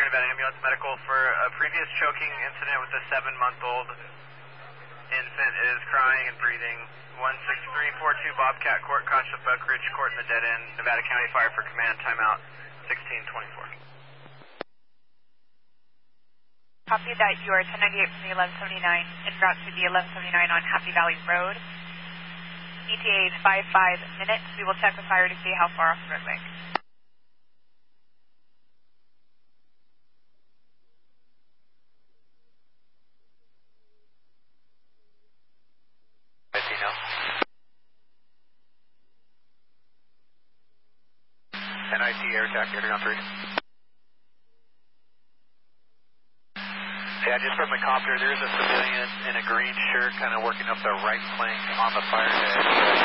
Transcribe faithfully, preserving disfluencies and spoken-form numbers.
Nevada Ambulance Medical for a previous choking incident with a seven-month-old infant is crying and breathing. one six three four two Bobcat Court, Concha Buck Ridge Court in the dead end. Nevada County Fire for command, timeout sixteen twenty-four. Copy that you are ten ninety-eight from the eleven seventy-nine en route to the eleven seventy-nine on Happy Valley Road. E T A is five five minutes. We will check the fire to see how far off the roadway. I see now. N I C air attack, air three. Yeah, just from the copter, there's a civilian in a green shirt kind of working up the right flank on the fire head.